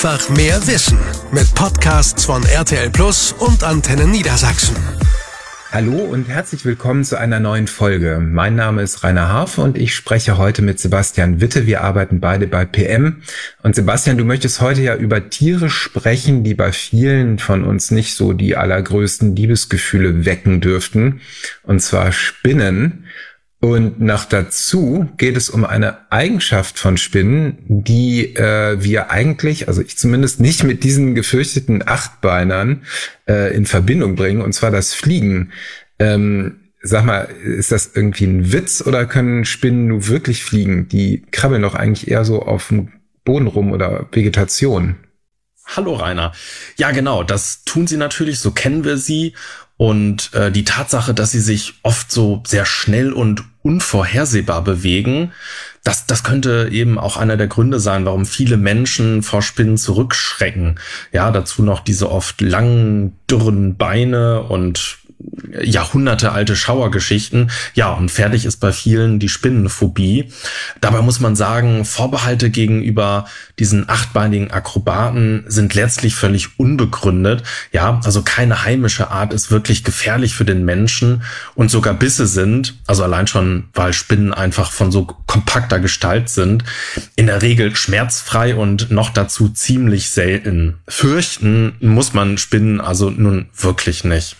Einfach mehr Wissen mit Podcasts von RTL Plus und Antenne Niedersachsen. Hallo und herzlich willkommen zu einer neuen Folge. Mein Name ist Rainer Harfe und ich spreche heute mit Sebastian Witte. Wir arbeiten beide bei PM. Und Sebastian, du möchtest heute ja über Tiere sprechen, die bei vielen von uns nicht so die allergrößten Liebesgefühle wecken dürften. Und zwar Spinnen. Und noch dazu geht es um eine Eigenschaft von Spinnen, die wir eigentlich, also ich zumindest nicht mit diesen gefürchteten Achtbeinern in Verbindung bringen, und zwar das Fliegen. Sag mal, ist das irgendwie ein Witz oder können Spinnen nur wirklich fliegen? Die krabbeln doch eigentlich eher so auf dem Boden rum oder Vegetation. Hallo Rainer. Ja genau, das tun sie natürlich, so kennen wir sie. Und die Tatsache, dass sie sich oft so sehr schnell und unvorhersehbar bewegen, das könnte eben auch einer der Gründe sein, warum viele Menschen vor Spinnen zurückschrecken. Ja, dazu noch diese oft langen, dürren Beine und jahrhundertealte Schauergeschichten. Ja, und fertig ist bei vielen die Spinnenphobie. Dabei muss man sagen, Vorbehalte gegenüber diesen achtbeinigen Akrobaten sind letztlich völlig unbegründet. Ja, also keine heimische Art ist wirklich gefährlich für den Menschen und sogar Bisse sind, also allein schon, weil Spinnen einfach von so kompakter Gestalt sind, in der Regel schmerzfrei und noch dazu ziemlich selten. Fürchten muss man Spinnen also nun wirklich nicht.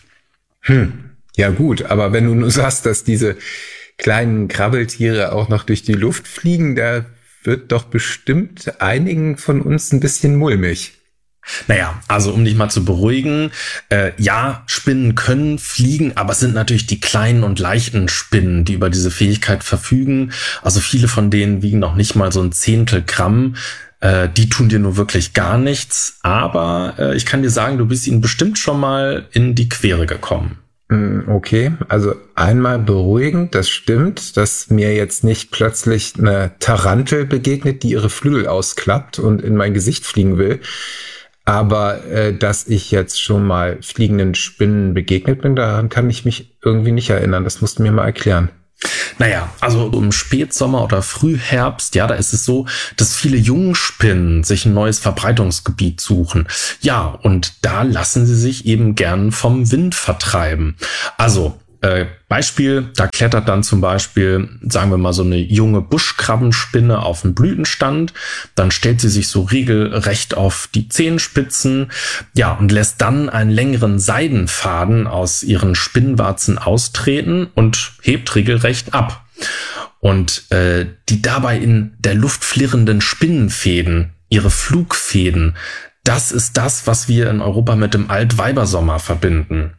Ja gut, aber wenn du nur sagst, dass diese kleinen Krabbeltiere auch noch durch die Luft fliegen, da wird doch bestimmt einigen von uns ein bisschen mulmig. Naja, also um dich mal zu beruhigen, ja, Spinnen können fliegen, aber es sind natürlich die kleinen und leichten Spinnen, die über diese Fähigkeit verfügen. Also viele von denen wiegen noch nicht mal so ein Zehntel Gramm. Die tun dir nur wirklich gar nichts, aber ich kann dir sagen, du bist ihnen bestimmt schon mal in die Quere gekommen. Okay, also einmal beruhigend, das stimmt, dass mir jetzt nicht plötzlich eine Tarantel begegnet, die ihre Flügel ausklappt und in mein Gesicht fliegen will. Aber dass ich jetzt schon mal fliegenden Spinnen begegnet bin, daran kann ich mich irgendwie nicht erinnern. Das musst du mir mal erklären. Naja, also im Spätsommer oder Frühherbst, ja, da ist es so, dass viele Jungspinnen sich ein neues Verbreitungsgebiet suchen. Ja, und da lassen sie sich eben gern vom Wind vertreiben. Also, Beispiel, da klettert dann zum Beispiel, sagen wir mal, so eine junge Buschkrabbenspinne auf den Blütenstand, dann stellt sie sich so regelrecht auf die Zehenspitzen, ja, und lässt dann einen längeren Seidenfaden aus ihren Spinnwarzen austreten und hebt regelrecht ab. Und die dabei in der Luft flirrenden Spinnenfäden, ihre Flugfäden, das ist das, was wir in Europa mit dem Altweibersommer verbinden.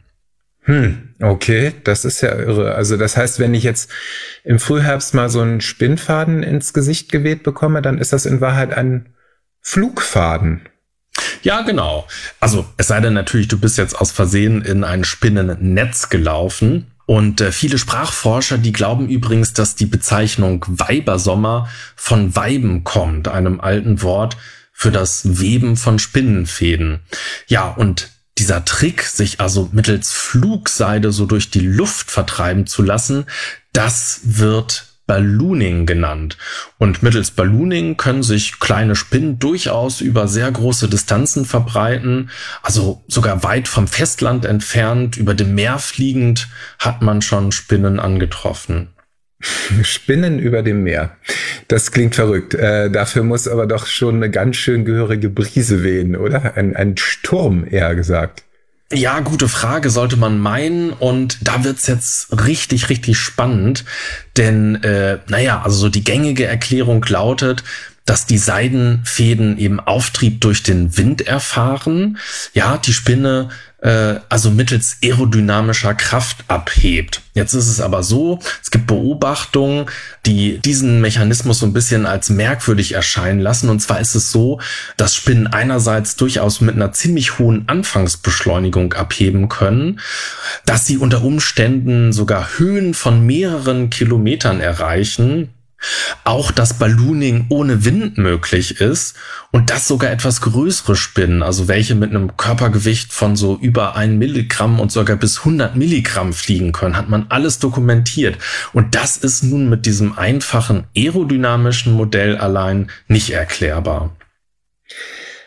Okay, das ist ja irre. Also das heißt, wenn ich jetzt im Frühherbst mal so einen Spinnfaden ins Gesicht geweht bekomme, dann ist das in Wahrheit ein Flugfaden. Ja, genau. Also es sei denn natürlich, du bist jetzt aus Versehen in ein Spinnennetz gelaufen. Und viele Sprachforscher, die glauben übrigens, dass die Bezeichnung Weibersommer von Weiben kommt, einem alten Wort für das Weben von Spinnenfäden. Ja, und dieser Trick, sich also mittels Flugseide so durch die Luft vertreiben zu lassen, das wird Ballooning genannt. Und mittels Ballooning können sich kleine Spinnen durchaus über sehr große Distanzen verbreiten. Also sogar weit vom Festland entfernt, über dem Meer fliegend, hat man schon Spinnen angetroffen. Spinnen über dem Meer. Das klingt verrückt. Dafür muss aber doch schon eine ganz schön gehörige Brise wehen, oder? Ein Sturm, eher gesagt. Ja, gute Frage, sollte man meinen. Und da wird's jetzt richtig, richtig spannend. Denn, also so die gängige Erklärung lautet, dass die Seidenfäden eben Auftrieb durch den Wind erfahren. Ja, die Spinne also mittels aerodynamischer Kraft abhebt. Jetzt ist es aber so, es gibt Beobachtungen, die diesen Mechanismus so ein bisschen als merkwürdig erscheinen lassen. Und zwar ist es so, dass Spinnen einerseits durchaus mit einer ziemlich hohen Anfangsbeschleunigung abheben können, dass sie unter Umständen sogar Höhen von mehreren Kilometern erreichen. Auch das Ballooning ohne Wind möglich ist und das sogar etwas größere Spinnen, also welche mit einem Körpergewicht von so über 1 Milligramm und sogar bis 100 Milligramm fliegen können, hat man alles dokumentiert. Und das ist nun mit diesem einfachen aerodynamischen Modell allein nicht erklärbar.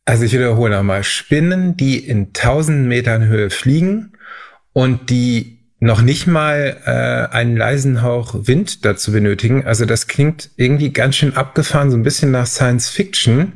Also ich wiederhole nochmal, Spinnen, die in 1000 Metern Höhe fliegen und die noch nicht mal einen leisen Hauch Wind dazu benötigen. Also das klingt irgendwie ganz schön abgefahren, so ein bisschen nach Science Fiction.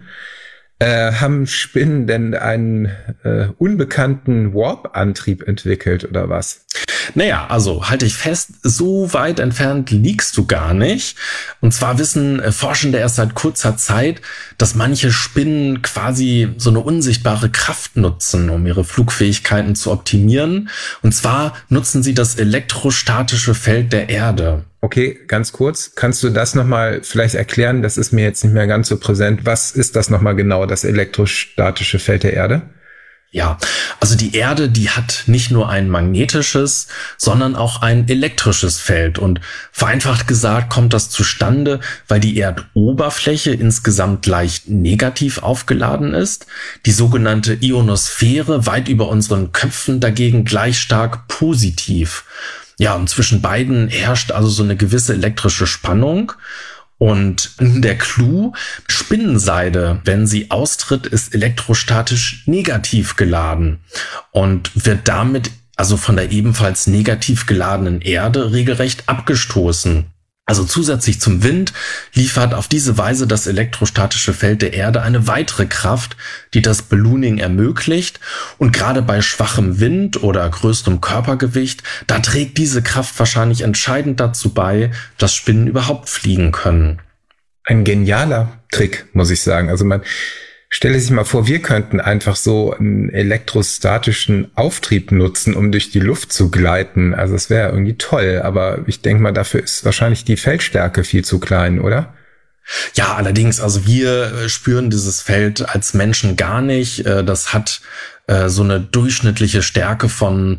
Haben Spinnen denn einen unbekannten Warp-Antrieb entwickelt oder was? Naja, also halte ich fest, so weit entfernt liegst du gar nicht. Und zwar wissen Forschende erst seit kurzer Zeit, dass manche Spinnen quasi so eine unsichtbare Kraft nutzen, um ihre Flugfähigkeiten zu optimieren. Und zwar nutzen sie das elektrostatische Feld der Erde. Okay, ganz kurz, kannst du das nochmal vielleicht erklären? Das ist mir jetzt nicht mehr ganz so präsent. Was ist das nochmal genau, das elektrostatische Feld der Erde? Ja, also die Erde, die hat nicht nur ein magnetisches, sondern auch ein elektrisches Feld. Und vereinfacht gesagt kommt das zustande, weil die Erdoberfläche insgesamt leicht negativ aufgeladen ist, die sogenannte Ionosphäre weit über unseren Köpfen dagegen gleich stark positiv. Ja, und zwischen beiden herrscht also so eine gewisse elektrische Spannung. Und der Clou, Spinnenseide, wenn sie austritt, ist elektrostatisch negativ geladen und wird damit also von der ebenfalls negativ geladenen Erde regelrecht abgestoßen. Also zusätzlich zum Wind liefert auf diese Weise das elektrostatische Feld der Erde eine weitere Kraft, die das Ballooning ermöglicht. Und gerade bei schwachem Wind oder größerem Körpergewicht, da trägt diese Kraft wahrscheinlich entscheidend dazu bei, dass Spinnen überhaupt fliegen können. Ein genialer Trick, muss ich sagen. Also man stelle sich mal vor, wir könnten einfach so einen elektrostatischen Auftrieb nutzen, um durch die Luft zu gleiten. Also es wäre irgendwie toll, aber ich denke mal, dafür ist wahrscheinlich die Feldstärke viel zu klein, oder? Ja, allerdings, also wir spüren dieses Feld als Menschen gar nicht. Das hat so eine durchschnittliche Stärke von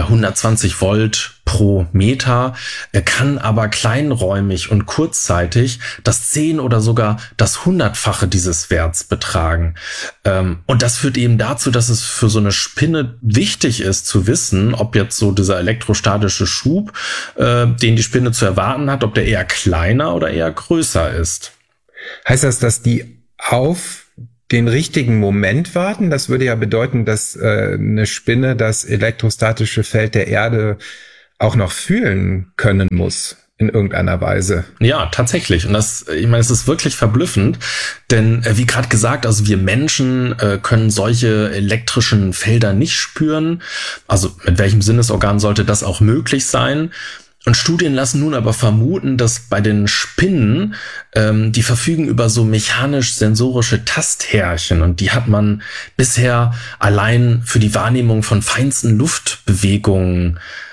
120 Volt pro Meter, kann aber kleinräumig und kurzzeitig das 10 oder sogar das 100-fache dieses Werts betragen. Und das führt eben dazu, dass es für so eine Spinne wichtig ist zu wissen, ob jetzt so dieser elektrostatische Schub, den die Spinne zu erwarten hat, ob der eher kleiner oder eher größer ist. Heißt das, dass die auf den richtigen Moment warten? Das würde ja bedeuten, dass eine Spinne das elektrostatische Feld der Erde auch noch fühlen können muss in irgendeiner Weise. Ja, tatsächlich. Und das, ich meine, es ist wirklich verblüffend, denn wie gerade gesagt, also wir Menschen können solche elektrischen Felder nicht spüren. Also mit welchem Sinnesorgan sollte das auch möglich sein? Und Studien lassen nun aber vermuten, dass bei den Spinnen, die verfügen über so mechanisch-sensorische Tasthärchen und die hat man bisher allein für die Wahrnehmung von feinsten Luftbewegungen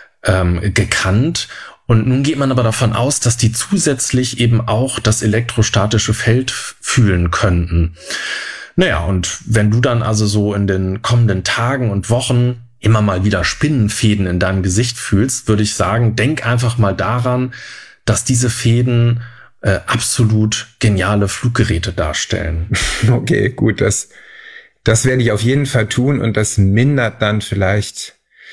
gekannt. Und nun geht man aber davon aus, dass die zusätzlich eben auch das elektrostatische Feld fühlen könnten. Naja, und wenn du dann also so in den kommenden Tagen und Wochen immer mal wieder Spinnenfäden in deinem Gesicht fühlst, würde ich sagen, denk einfach mal daran, dass diese Fäden absolut geniale Fluggeräte darstellen. Okay, gut, das werde ich auf jeden Fall tun und das mindert dann vielleicht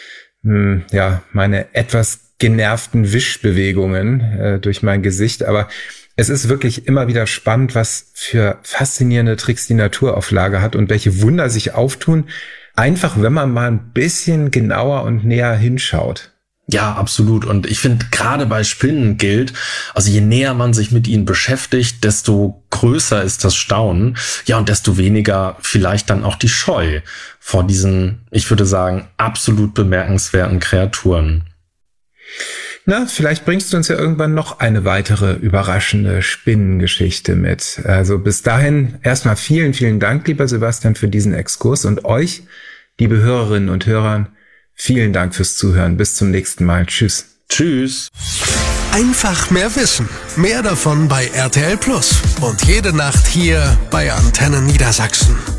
meine etwas genervten Wischbewegungen durch mein Gesicht, aber es ist wirklich immer wieder spannend, was für faszinierende Tricks die Natur auf Lager hat und welche Wunder sich auftun, einfach wenn man mal ein bisschen genauer und näher hinschaut. Ja, absolut. Und ich finde, gerade bei Spinnen gilt, also je näher man sich mit ihnen beschäftigt, desto größer ist das Staunen. Ja, und desto weniger vielleicht dann auch die Scheu vor diesen, ich würde sagen, absolut bemerkenswerten Kreaturen. Na, vielleicht bringst du uns ja irgendwann noch eine weitere überraschende Spinnengeschichte mit. Also bis dahin erstmal vielen, vielen Dank, lieber Sebastian, für diesen Exkurs und euch, liebe Hörerinnen und Hörer, vielen Dank fürs Zuhören. Bis zum nächsten Mal. Tschüss. Tschüss. Einfach mehr Wissen. Mehr davon bei RTL Plus. Und jede Nacht hier bei Antenne Niedersachsen.